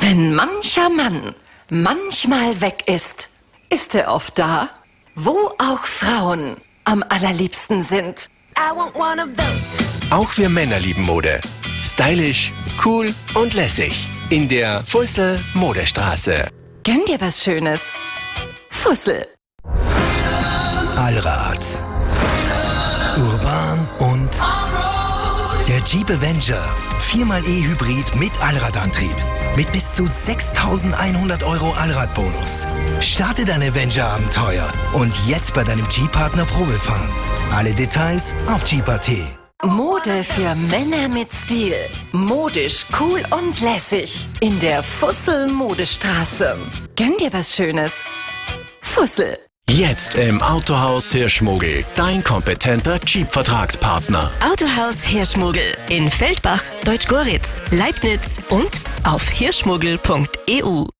Wenn mancher Mann manchmal weg ist, ist er oft da, wo auch Frauen am allerliebsten sind. I want one of those. Auch wir Männer lieben Mode. Stylisch, cool und lässig. In der Fussel Modestraße. Gönn dir was Schönes. Fussel. Allrad. Urban und der Jeep Avenger. 4xe Hybrid mit Allradantrieb. Mit bis zu 6.100 € Allradbonus. Starte dein Avenger-Abenteuer und jetzt bei deinem Jeep-Partner Probefahren. Alle Details auf Jeep.at. Mode für Männer mit Stil. Modisch, cool und lässig. In der Fussel Modestraße. Gönn dir was Schönes. Fussel. Jetzt im Autohaus Hirschmogel. Dein kompetenter Jeep-Vertragspartner. Autohaus Hirschmogel in Feldbach, Deutschgoritz, Leibniz und auf hirschmogel.eu.